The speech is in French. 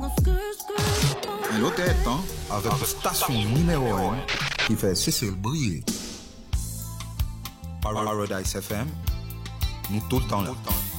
L'autre temps avec la station numéro 1 qui fait Cécile briller. Paradise FM, nous tout le temps là.